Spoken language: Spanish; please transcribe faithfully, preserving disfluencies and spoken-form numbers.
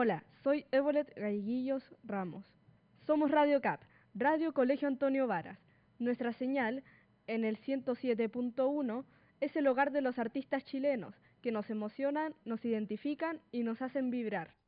Hola, soy Evolet Galleguillos Ramos. Somos Radio C A P, Radio Colegio Antonio Varas. Nuestra señal, en el ciento siete punto uno, es el hogar de los artistas chilenos, que nos emocionan, nos identifican y nos hacen vibrar.